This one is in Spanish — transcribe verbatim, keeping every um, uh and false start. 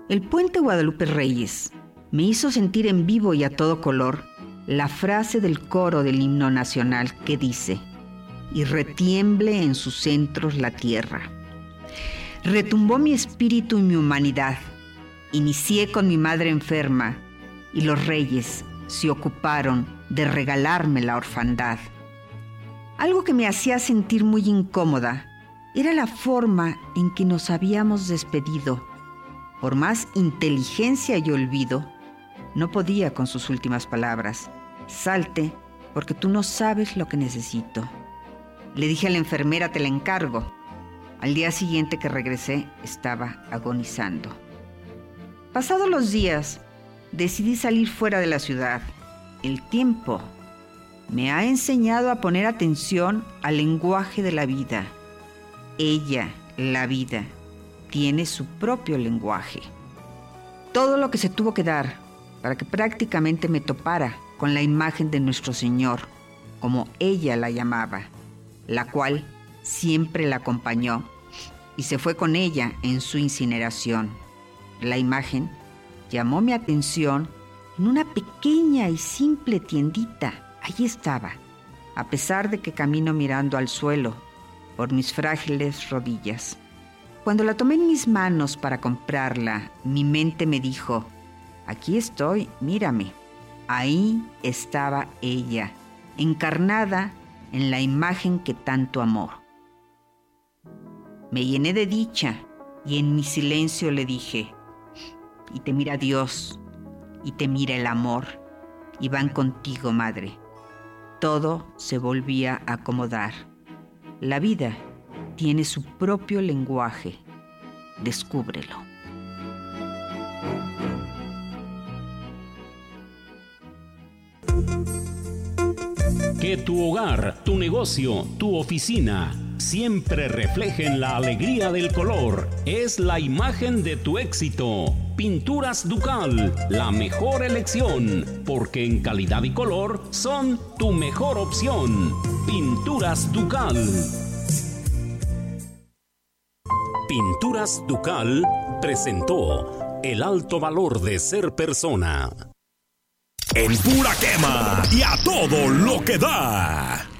El puente Guadalupe Reyes me hizo sentir en vivo y a todo color la frase del coro del himno nacional que dice: y retiemble en sus centros la tierra. Retumbó mi espíritu y mi humanidad. Inicié con mi madre enferma y los reyes se ocuparon de regalarme la orfandad. Algo que me hacía sentir muy incómoda era la forma en que nos habíamos despedido. Por más inteligencia y olvido, no podía con sus últimas palabras: salte, porque tú no sabes lo que necesito. Le dije a la enfermera: te la encargo. Al día siguiente que regresé, estaba agonizando. Pasados los días, decidí salir fuera de la ciudad. El tiempo me ha enseñado a poner atención al lenguaje de la vida. Ella, la vida, tiene su propio lenguaje. Todo lo que se tuvo que dar para que prácticamente me topara con la imagen de nuestro Señor, como ella la llamaba, la cual siempre la acompañó y se fue con ella en su incineración. La imagen llamó mi atención en una pequeña y simple tiendita. Allí estaba, a pesar de que camino mirando al suelo por mis frágiles rodillas. Cuando la tomé en mis manos para comprarla, mi mente me dijo: aquí estoy, mírame. Ahí estaba ella, encarnada en la imagen que tanto amó. Me llené de dicha y en mi silencio le dije: y te mira Dios, y te mira el amor, y van contigo, madre. Todo se volvía a acomodar. La vida tiene su propio lenguaje. Descúbrelo. Que tu hogar, tu negocio, tu oficina siempre reflejen la alegría del color. Es la imagen de tu éxito. Pinturas Ducal, la mejor elección, porque en calidad y color son tu mejor opción. Pinturas Ducal. Pinturas Ducal presentó el alto valor de ser persona. En pura quema y a todo lo que da.